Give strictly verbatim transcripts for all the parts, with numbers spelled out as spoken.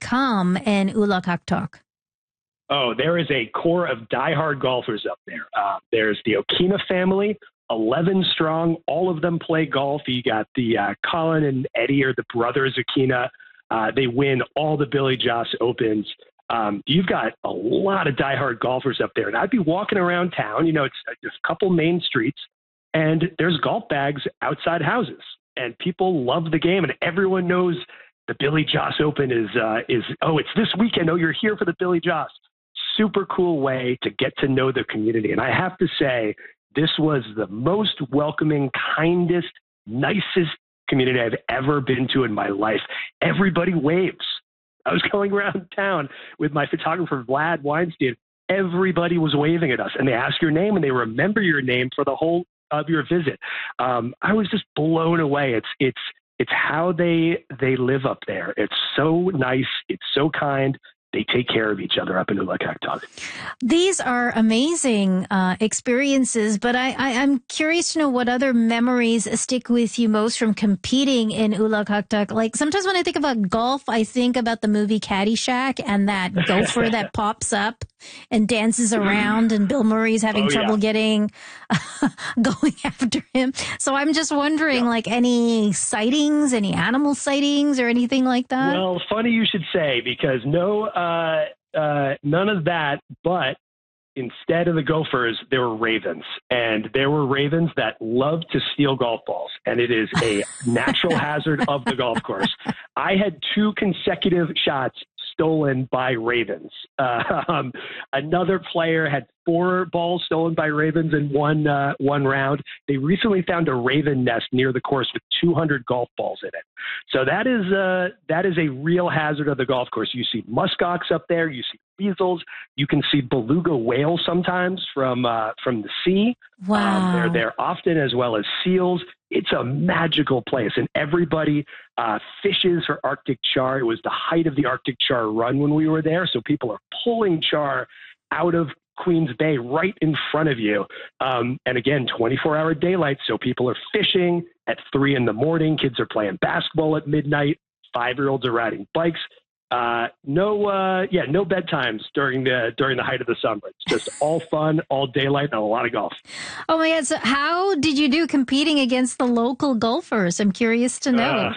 become in Ulakaktok? Oh, there is a core of diehard golfers up there. Uh, there's the Okina family, eleven strong. All of them play golf. You got the uh, Colin and Eddie are the brothers Okina. Uh, they win all the Billy Joss Opens. Um, you've got a lot of diehard golfers up there. And I'd be walking around town, you know, it's just a couple main streets, and there's golf bags outside houses. And people love the game, and everyone knows the Billy Joss Open is, uh, is oh, it's this weekend. Oh, you're here for the Billy Joss. Super cool way to get to know the community. And I have to say, this was the most welcoming, kindest, nicest community I've ever been to in my life. Everybody waves. I was going around town with my photographer, Vlad Weinstein. Everybody was waving at us, and they ask your name, and they remember your name for the whole of your visit. Um, I was just blown away. It's it's it's how they they live up there. It's so nice. It's so kind. They take care of each other up in Ulakaktok. These are amazing uh, experiences, but I, I, I'm curious to know what other memories stick with you most from competing in Ulakaktok. Like sometimes when I think about golf, I think about the movie Caddyshack and that gopher that pops up and dances around, and Bill Murray's having oh, trouble yeah. getting going after him. So I'm just wondering, yeah. like any sightings, any animal sightings, or anything like that. Well, funny you should say, because no. Uh, Uh, uh, none of that, but instead of the gophers, there were ravens. And there were ravens that love to steal golf balls. And it is a natural hazard of the golf course. I had two consecutive shots stolen by ravens. Uh, um, another player had four balls stolen by ravens in one uh, one round. They recently found a raven nest near the course with two hundred golf balls in it. So that is uh, that is a real hazard of the golf course. You see muskox up there. You see weasels. You can see beluga whales sometimes from uh, from the sea. Wow. Um, they're there often, as well as seals. It's a magical place, and everybody uh, fishes for Arctic char. It was the height of the Arctic char run when we were there, so people are pulling char out of Queens Bay right in front of you. Um, and again, twenty-four hour daylight, so people are fishing at three in the morning. Kids are playing basketball at midnight. Five-year-olds are riding bikes. Uh, no, uh, yeah, no bedtimes during the during the height of the summer. It's just all fun, all daylight, and a lot of golf. Oh my God! So how did you do competing against the local golfers? I'm curious to know. Uh,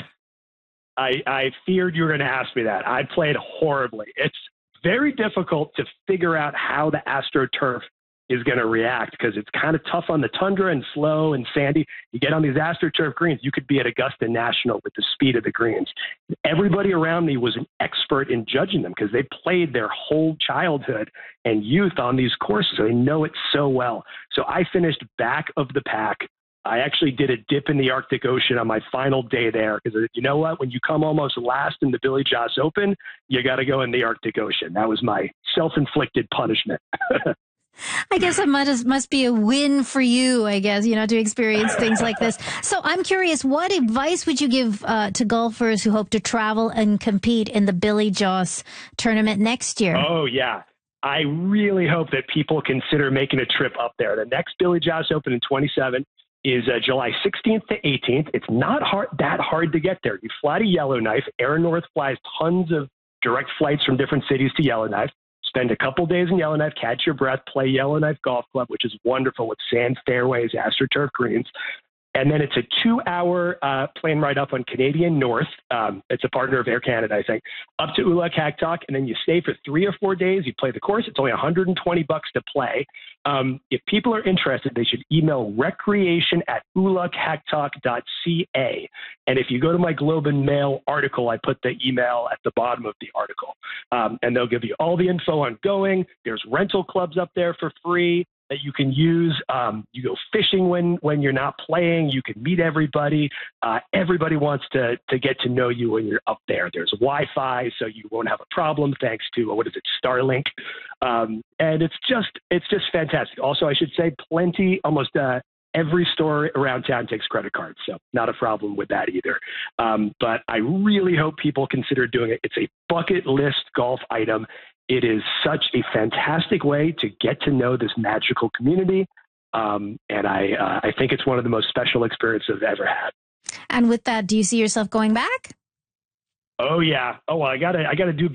I I feared you were going to ask me that. I played horribly. It's very difficult to figure out how the AstroTurf is going to react, because it's kind of tough on the tundra and slow and sandy. You get on these AstroTurf greens, you could be at Augusta National with the speed of the greens. Everybody around me was an expert in judging them, because they played their whole childhood and youth on these courses. So they know it so well. So I finished back of the pack. I actually did a dip in the Arctic Ocean on my final day there, because you know what? When you come almost last in the Billy Joss Open, you got to go in the Arctic Ocean. That was my self-inflicted punishment. I guess it must, must be a win for you, I guess, you know, to experience things like this. So I'm curious, what advice would you give uh, to golfers who hope to travel and compete in the Billy Joss tournament next year? Oh, yeah. I really hope that people consider making a trip up there. The next Billy Joss Open in twenty-seven is uh, July sixteenth to eighteenth. It's not hard, that hard to get there. You fly to Yellowknife. Aaron North flies tons of direct flights from different cities to Yellowknife. Spend a couple days in Yellowknife, catch your breath, play Yellowknife Golf Club, which is wonderful with sand fairways, AstroTurf greens. And then it's a two-hour uh, plane ride up on Canadian North. Um, it's a partner of Air Canada, I think, up to Ulakaktok. And then you stay for three or four days. You play the course. It's only one hundred twenty bucks to play. Um, if people are interested, they should email recreation at ulakaktok dot c a. And if you go to my Globe and Mail article, I put the email at the bottom of the article. Um, and they'll give you all the info on going. There's rental clubs up there for free that you can use. Um, you go fishing when, when you're not playing. You can meet everybody. Uh, everybody wants to, to get to know you when you're up there. There's Wi-Fi, so you won't have a problem thanks to, what is it, Starlink. Um, and it's just, it's just fantastic. Also, I should say plenty, almost uh, every store around town takes credit cards, so not a problem with that either. Um, but I really hope people consider doing it. It's a bucket list golf item. It is such a fantastic way to get to know this magical community. Um, and I, uh, I think it's one of the most special experiences I've ever had. And with that, do you see yourself going back? Oh, yeah. Oh, well, I gotta, I gotta do